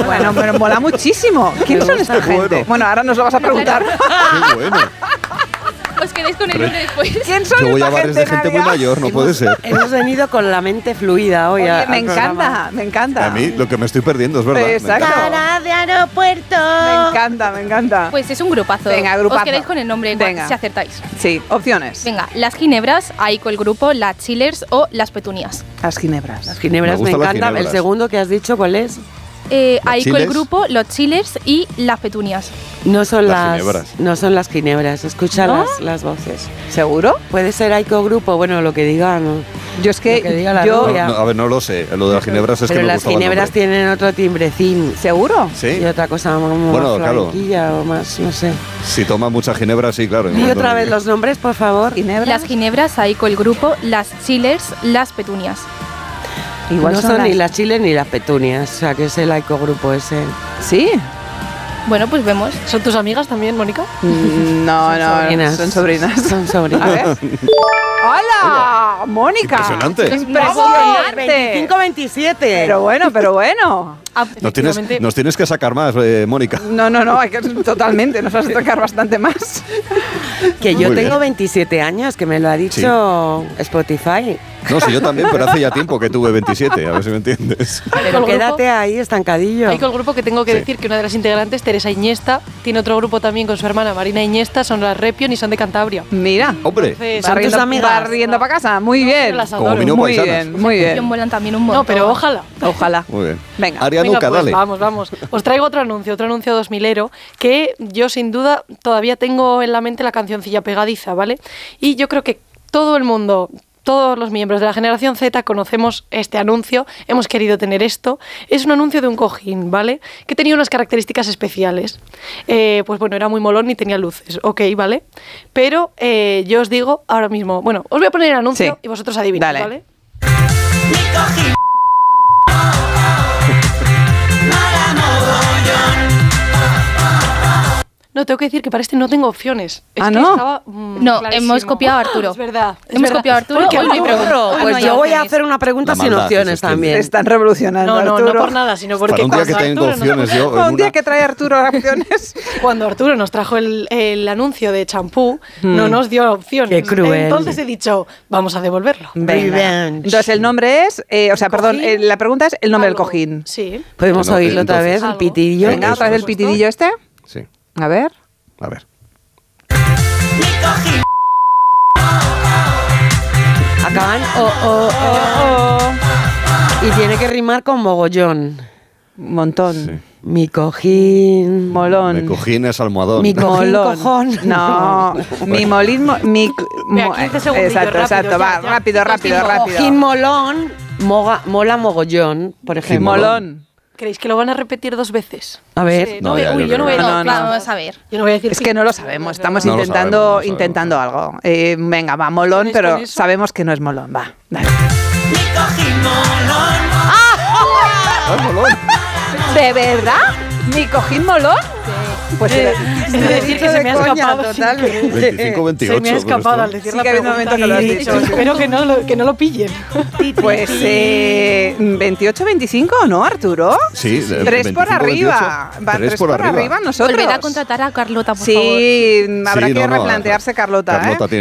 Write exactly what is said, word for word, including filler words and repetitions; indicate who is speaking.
Speaker 1: Bueno, pero mola muchísimo. ¿Quiénes son esta gente?
Speaker 2: Bueno.
Speaker 1: Bueno, ahora nos lo vas a preguntar.
Speaker 2: Qué bueno.
Speaker 3: Os quedáis con el nombre después.
Speaker 1: ¿Quién son
Speaker 2: Yo voy a
Speaker 1: esta
Speaker 2: bares
Speaker 1: gente,
Speaker 2: de gente muy
Speaker 1: Nadia?
Speaker 2: mayor, no puede ser.
Speaker 4: Hemos venido con la mente fluida hoy.
Speaker 1: Oye,
Speaker 4: a-
Speaker 1: me
Speaker 4: al programa.
Speaker 1: encanta, me encanta.
Speaker 2: A mí lo que me estoy perdiendo es verdad. me
Speaker 1: Exacto.
Speaker 2: encanta.
Speaker 4: Cara de aeropuerto.
Speaker 1: Me encanta, me encanta.
Speaker 3: Pues es un grupazo.
Speaker 1: Venga, grupazo.
Speaker 3: Os quedáis con el nombre
Speaker 1: Venga.
Speaker 3: si acertáis.
Speaker 1: Sí, opciones.
Speaker 3: Venga, las ginebras, ahí con el grupo, las chillers o las petunias.
Speaker 1: Las ginebras.
Speaker 4: Las ginebras
Speaker 2: Me
Speaker 4: me,
Speaker 2: gustan las
Speaker 4: encantan.
Speaker 2: ginebras.
Speaker 4: El segundo que has dicho, ¿cuál es?
Speaker 3: Eh,
Speaker 2: ¿Las
Speaker 3: ahí con el
Speaker 2: chiles?
Speaker 3: grupo, los chillers y las petunias.
Speaker 4: No son
Speaker 2: Las
Speaker 4: las,
Speaker 2: ginebras.
Speaker 4: no son las ginebras. Escucha
Speaker 1: ¿No?
Speaker 4: las, las voces.
Speaker 1: ¿Seguro?
Speaker 4: Puede ser Aiko Grupo, bueno, lo que diga, ¿no?
Speaker 1: Yo es
Speaker 4: Lo que
Speaker 1: que,
Speaker 4: diga la
Speaker 1: yo...
Speaker 4: rubia.
Speaker 2: No, a ver, no lo sé. Lo de las ginebras es
Speaker 4: Pero
Speaker 2: que me
Speaker 4: las
Speaker 2: gustaba el
Speaker 4: ginebras
Speaker 2: nombre.
Speaker 4: tienen otro timbrecín.
Speaker 1: ¿Seguro?
Speaker 2: Sí.
Speaker 4: Y otra cosa como
Speaker 2: Bueno,
Speaker 4: más
Speaker 2: claro.
Speaker 4: flamenquilla o más, no sé.
Speaker 2: Si toma mucha ginebra, sí, claro.
Speaker 4: Y otra vez los nombres, por favor.
Speaker 1: ¿Ginebras?
Speaker 3: Las ginebras, ahí con el grupo, las chillers, las petunias.
Speaker 1: Igual
Speaker 4: no
Speaker 1: son
Speaker 4: son
Speaker 1: las...
Speaker 4: ni las chiles ni las petunias, o sea que es el Aiko Grupo ese.
Speaker 1: ¿Sí?
Speaker 3: Bueno, pues vemos.
Speaker 5: ¿Son tus amigas también, Mónica?
Speaker 1: Mm, No, no,
Speaker 4: sobrinas.
Speaker 1: son sobrinas.
Speaker 4: Son sobrinas.
Speaker 1: A ver. ¡Hola! ¡Mónica!
Speaker 2: Impresionante.
Speaker 1: ¡Impresionante!
Speaker 4: veinticinco veintisiete.
Speaker 1: Pero bueno, pero bueno.
Speaker 2: Nos tienes, nos tienes que sacar más, eh, Mónica.
Speaker 1: No, no, no, hay que, totalmente, nos vas a sacar bastante más.
Speaker 4: Que yo
Speaker 2: Muy
Speaker 4: tengo
Speaker 2: bien.
Speaker 4: veintisiete años, que me lo ha dicho Spotify.
Speaker 2: No, sí, yo también, pero hace ya tiempo que tuve veintisiete, a ver si me entiendes.
Speaker 4: Pero
Speaker 5: el
Speaker 4: quédate ahí, estancadillo.
Speaker 5: Hay con el grupo que tengo que
Speaker 2: Sí.
Speaker 5: decir que una de las integrantes, Teresa Iñesta, tiene otro grupo también con su hermana Marina Iñesta, son las Repion y son de Cantabria.
Speaker 1: Mira,
Speaker 2: Hombre,
Speaker 5: Entonces,
Speaker 4: ¿Son tus
Speaker 1: barriendo,
Speaker 4: amigas?
Speaker 1: barriendo para casa, muy
Speaker 5: No,
Speaker 1: bien.
Speaker 5: pero las
Speaker 2: Como
Speaker 5: adoro.
Speaker 2: mi no
Speaker 1: Muy
Speaker 2: paisanas.
Speaker 1: bien, muy
Speaker 3: Ellos
Speaker 1: bien.
Speaker 3: molan también un montón.
Speaker 5: No, pero ojalá.
Speaker 1: Ojalá.
Speaker 2: muy bien.
Speaker 1: Venga.
Speaker 2: Arianuca,
Speaker 5: Venga, pues
Speaker 2: dale.
Speaker 5: vamos, vamos. Os traigo otro anuncio, otro anuncio dos milero, que yo sin duda todavía tengo en la mente la cancioncilla pegadiza, ¿vale? Y yo creo que todo el mundo, todos los miembros de la generación Z conocemos este anuncio, hemos querido tener esto. Es un anuncio de un cojín, ¿vale? Que tenía unas características especiales. Eh, pues bueno, era muy molón y tenía luces, ok, ¿vale? Pero eh, yo os digo ahora mismo, bueno, os voy a poner el anuncio
Speaker 1: Sí.
Speaker 5: y vosotros adivinad,
Speaker 1: Dale.
Speaker 5: ¿vale? No, tengo que decir que para este no tengo opciones. Es
Speaker 1: Ah,
Speaker 5: que
Speaker 1: ¿no?
Speaker 5: estaba, mm,
Speaker 3: No,
Speaker 5: clarísimo.
Speaker 3: hemos copiado a Arturo.
Speaker 5: Es verdad. es
Speaker 3: Hemos
Speaker 5: verdad.
Speaker 3: copiado a Arturo.
Speaker 5: Porque
Speaker 3: Hoy no hay
Speaker 5: no,
Speaker 3: pregunta.
Speaker 4: Burro,
Speaker 3: Ah,
Speaker 4: pues
Speaker 3: no hay
Speaker 4: yo voy a
Speaker 3: opciones.
Speaker 4: hacer una pregunta
Speaker 2: La
Speaker 4: sin
Speaker 2: maldad que se
Speaker 4: opciones
Speaker 2: extiende.
Speaker 4: también.
Speaker 1: Están revolucionando,
Speaker 5: No, no,
Speaker 1: Arturo.
Speaker 5: no por nada, sino porque
Speaker 2: Para un día que
Speaker 5: cuando
Speaker 2: tengo
Speaker 5: Arturo nos-
Speaker 2: opciones yo. en
Speaker 1: Un día
Speaker 2: una-
Speaker 1: que trae Arturo opciones.
Speaker 5: Cuando Arturo nos trajo el, el anuncio de champú, no nos dio opciones.
Speaker 4: Qué cruel.
Speaker 5: Entonces he dicho, vamos a devolverlo.
Speaker 4: Revenge.
Speaker 1: Entonces el nombre es, eh, o sea, perdón,
Speaker 5: Cojín.
Speaker 1: eh, la pregunta es el nombre
Speaker 5: Algo.
Speaker 1: del cojín.
Speaker 5: Sí.
Speaker 4: ¿Podemos
Speaker 2: Bueno,
Speaker 4: oírlo otra
Speaker 2: entonces-
Speaker 4: vez, el
Speaker 5: Algo.
Speaker 4: pitidillo?
Speaker 1: Venga,
Speaker 2: Eso
Speaker 1: otra vez el
Speaker 2: es.
Speaker 1: pitidillo este.
Speaker 2: Sí,
Speaker 1: A ver.
Speaker 2: a ver.
Speaker 4: Acaban o, o, o. Y tiene que rimar con mogollón.
Speaker 1: Montón.
Speaker 2: Sí.
Speaker 4: Mi cojín.
Speaker 1: Molón.
Speaker 2: Me cojín es almohadón.
Speaker 4: Mi co- Cojín,
Speaker 1: Molón.
Speaker 4: cojón.
Speaker 1: No, mi molín. mo- Mi,
Speaker 5: Vea,
Speaker 1: mo-
Speaker 5: quince segundillos,
Speaker 1: exacto,
Speaker 5: rápido,
Speaker 1: exacto.
Speaker 5: ya,
Speaker 1: Va,
Speaker 5: ya.
Speaker 1: rápido, rápido,
Speaker 4: Cojín
Speaker 1: rápido.
Speaker 4: molón, moga, mola mogollón, por ejemplo.
Speaker 1: Molón.
Speaker 5: ¿Creéis que lo van a repetir dos veces?
Speaker 4: A ver.
Speaker 5: Sí,
Speaker 2: No,
Speaker 5: no,
Speaker 2: ya,
Speaker 5: uy,
Speaker 2: yo
Speaker 5: yo no voy a
Speaker 2: creo
Speaker 1: que no.
Speaker 5: decir-
Speaker 1: No, no.
Speaker 3: Vamos a ver.
Speaker 5: Yo no voy a decir
Speaker 1: Es que no lo sabemos, estamos
Speaker 2: No lo
Speaker 1: intentando,
Speaker 2: sabemos, no lo sabemos.
Speaker 1: intentando algo. Eh, venga, va, molón,
Speaker 5: ¿Tenéis
Speaker 1: pero
Speaker 5: con eso?
Speaker 1: sabemos que no es molón. Va, dale.
Speaker 2: ¡Ah, molón!
Speaker 1: ¿De verdad? ¿Mi cojín molón? Pues
Speaker 5: Eh,
Speaker 1: era-
Speaker 5: es de decir que se me ha
Speaker 4: coña,
Speaker 5: escapado. sin
Speaker 4: totalmente.
Speaker 5: querer.
Speaker 2: veinticinco veintiocho.
Speaker 5: Se me ha escapado al decir
Speaker 1: Sí
Speaker 5: la
Speaker 1: que ha habido
Speaker 5: pregunta.
Speaker 1: momentos que lo has
Speaker 5: y he
Speaker 1: dicho.
Speaker 5: dicho, espero que no lo, que no lo pillen.
Speaker 1: Pues eh, veintiocho veinticinco, ¿no, Arturo?
Speaker 2: Sí, de-
Speaker 1: Tres por
Speaker 2: veinticinco,
Speaker 1: arriba.
Speaker 2: veintiocho.
Speaker 1: Va, tres por arriba nosotros.
Speaker 3: Volver a contratar a Carlota, por favor.
Speaker 1: Sí, habrá
Speaker 2: Sí,
Speaker 1: que
Speaker 2: no, no,
Speaker 1: replantearse Carlota,
Speaker 2: Carlota
Speaker 1: ¿eh?
Speaker 2: tiene